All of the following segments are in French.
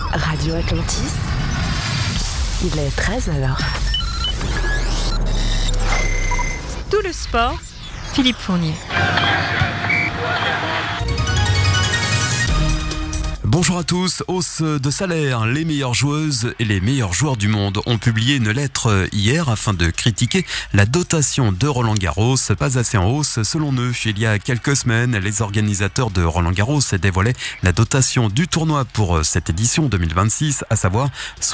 Radio Atlantis, il est 13h. Tout le sport, Philippe Fournier. Bonjour à tous. Hausse de salaire. Les meilleures joueuses et les meilleurs joueurs du monde ont publié une lettre hier afin de critiquer la dotation de Roland-Garros, pas assez en hausse selon eux. Il y a quelques semaines, les organisateurs de Roland-Garros dévoilaient la dotation du tournoi pour cette édition 2026, à savoir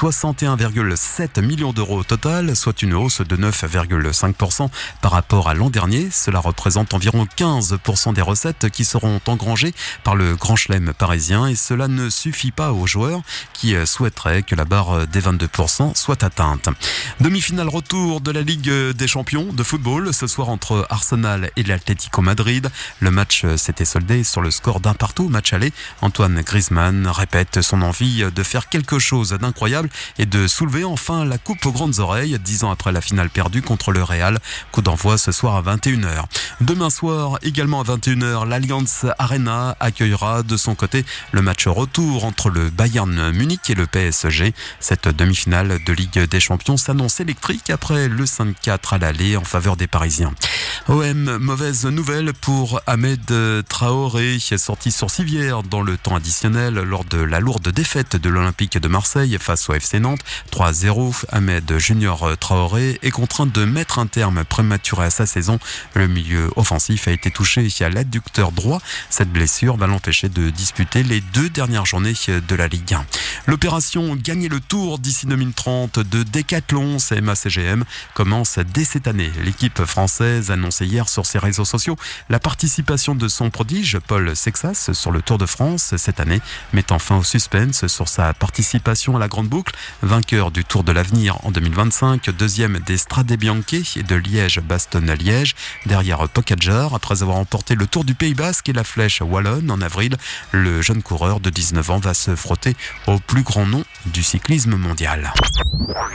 61,7 millions d'euros au total, soit une hausse de 9,5% par rapport à l'an dernier. Cela représente environ 15% des recettes qui seront engrangées par le Grand Chelem parisien, et cela ne suffit pas aux joueurs qui souhaiteraient que la barre des 22% soit atteinte. Demi-finale retour de la Ligue des Champions de football ce soir entre Arsenal et l'Atlético Madrid. Le match s'était soldé sur le score d'un partout. Match aller. Antoine Griezmann répète son envie de faire quelque chose d'incroyable et de soulever enfin la coupe aux grandes oreilles 10 ans après la finale perdue contre le Real. Coup d'envoi ce soir à 21h. Demain soir, également à 21h, l'Allianz Arena accueillera de son côté le match retour entre le Bayern Munich et le PSG. Cette demi-finale de Ligue des Champions s'annonce électrique après le 5-4 à l'aller en faveur des Parisiens. OM, mauvaise nouvelle pour Ahmed Traoré, sorti sur civière dans le temps additionnel lors de la lourde défaite de l'Olympique de Marseille face au FC Nantes 3-0. Ahmed Junior Traoré est contraint de mettre un terme prématuré à sa saison. Le milieu offensif a été touché à l'adducteur droit. Cette blessure va l'empêcher de disputer les 2 dernières journées de la Ligue 1. L'opération Gagner le Tour d'ici 2030 de Decathlon CMA-CGM commence dès cette année. L'équipe française annonçait hier sur ses réseaux sociaux la participation de son prodige Paul Sexas sur le Tour de France cette année, mettant fin au suspense sur sa participation à la Grande Boucle. Vainqueur du Tour de l'Avenir en 2025, deuxième des Strade Bianche et de Liège-Bastogne-Liège, derrière Pogačar, après avoir remporté le Tour du Pays Basque et la Flèche Wallonne en avril. Le jeune coureur de 19 ans va se frotter au plus grand nom du cyclisme mondial.